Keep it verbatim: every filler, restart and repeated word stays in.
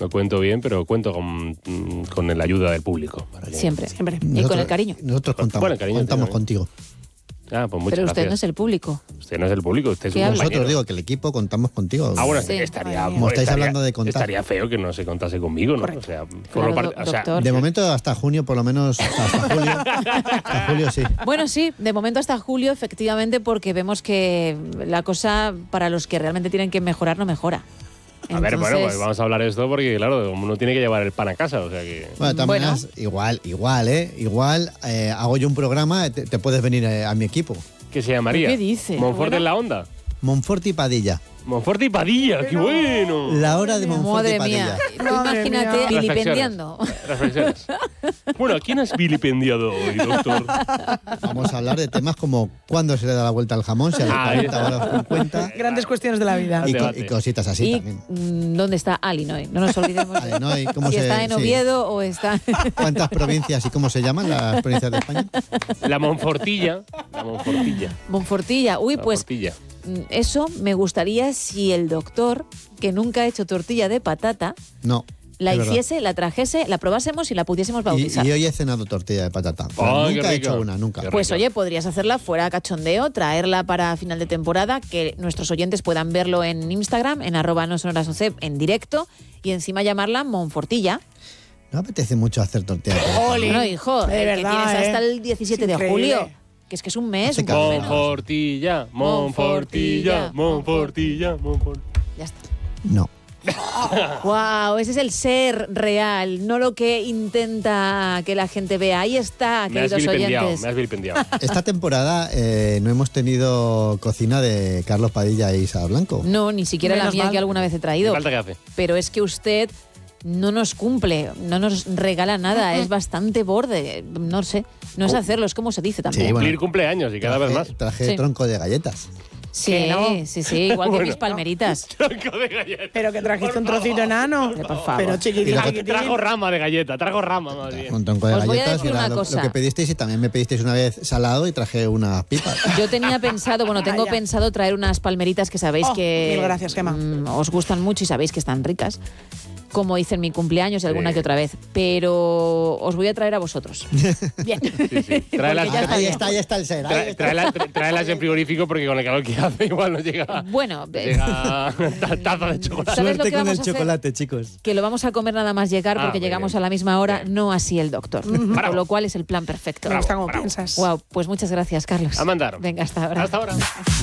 no cuento bien, pero cuento con, con la ayuda del público. Que... Siempre, siempre. Nosotros, y con el cariño. Nosotros contamos, bueno, cariño, contamos sí, contigo. Ah, pues muchas pero usted gracias. no es el público. Usted no es el público, usted es un Nosotros, compañero. digo, que el equipo contamos contigo. Ah, bueno, Sí. estaría... Como estáis estaría, hablando de contar. Estaría feo que no se contase conmigo, ¿no? Correcto. O sea, Claro, formo parte- do- o sea, doctor. De momento hasta junio, por lo menos, hasta julio. Hasta julio, sí. Bueno, sí, de momento hasta julio, efectivamente, porque vemos que la cosa para los que realmente tienen que mejorar no mejora. A ver, bueno, Entonces, pues vamos a hablar de esto porque, claro, uno tiene que llevar el pan a casa, o sea que... Bueno, de todas Bueno. maneras, igual, igual, ¿eh? Igual eh, hago yo un programa, te, te puedes venir eh, a mi equipo. ¿Qué se llamaría? ¿Qué dice? Monfort Bueno. en la onda. Monfort y Padilla. Monfort y Padilla, qué bueno. La hora de Monfort y madre Padilla. mía, imagínate mía. vilipendiando. Reflexiones. Bueno, ¿a quién has vilipendiado hoy, doctor? Vamos a hablar de temas como cuándo se le da la vuelta al jamón, si a los Ah, cuarenta o a los cincuenta. Grandes cuestiones de la vida. Y, co- Debate. y cositas así ¿Y también. mm, dónde está Alinoy? No nos olvidemos. Vale, ¿no? ¿Y cómo si se- está en sí. Oviedo o está... ¿Cuántas provincias y cómo se llaman las provincias de España? La Monfortilla. La Monfortilla. Monfortilla. Uy, La pues Monfortilla. mm, eso me gustaría si el doctor, que nunca ha hecho tortilla de patata, No. la es verdad. hiciese, la trajese, la probásemos y la pudiésemos Y, bautizar. y hoy he cenado tortilla de patata. pero Ay, nunca qué he hecho rica. una, nunca. Qué Pues rico. oye, podrías hacerla fuera cachondeo, traerla para final de temporada, que nuestros oyentes puedan verlo en Instagram, en arroba no sonoras O C, en directo, y encima llamarla Monfortilla. No apetece mucho hacer tortilla de patata. Ole. Bueno, hijo, De el verdad, que tienes ¿eh? hasta el diecisiete Es de increíble. julio, que es que es un mes, Hace un poco calor. menos. Monfortilla, Monfortilla, Monfortilla, Monfortilla. Ya está. No. Wow, ese es el ser real, no lo que intenta que la gente vea. Ahí está, Me has queridos vilipendiado, oyentes. me has vilipendiado. Esta temporada eh, no hemos tenido cocina de Carlos Padilla e Isa Blanco. No, ni siquiera la Menos mía mal. que alguna vez he ¿Qué traído. falta que hace? Pero es que usted no nos cumple, no nos regala nada, es bastante borde, no sé, no es hacerlo, es como se dice tampoco. Sí, bueno. Cumplir cumpleaños y cada vez más. Traje, traje Sí. tronco de galletas. Sí, Que no. sí, sí, igual que Bueno. mis palmeritas. Tronco de galleta. Pero que trajiste un trocito enano. Por favor. Pero chiquitín, Trajo- chiquitín. Trajo rama de galleta, trajo rama más bien. Un tronco de Os voy a galletas decir y era una lo, cosa. lo que pedisteis, y también me pedisteis una vez salado y traje unas pipas. Yo tenía pensado, bueno, tengo Vaya. pensado traer unas palmeritas que sabéis Oh, que mil gracias, Gemma. mm, os gustan mucho y sabéis que están ricas, como hice en mi cumpleaños y alguna Sí. que otra vez, pero os voy a traer a vosotros. Bien. Sí, sí. Tráelas, Porque ya está ahí bien. está, ahí está el ser. ahí tra- está. tráelas, tra- tráelas en frigorífico porque con el calor que hace igual no llega, Bueno, no eh, llega ta- taza de chocolate. ¿sabes lo que con vamos el a hacer? chocolate, chicos. Que lo vamos a comer nada más llegar Ah, porque muy llegamos bien. a la misma hora, Bien. no así el doctor. Bravo. Con lo cual es el plan perfecto. Me gusta como bravo. piensas. Wow, pues muchas gracias, Carlos. A mandar. Venga, hasta ahora. Hasta ahora.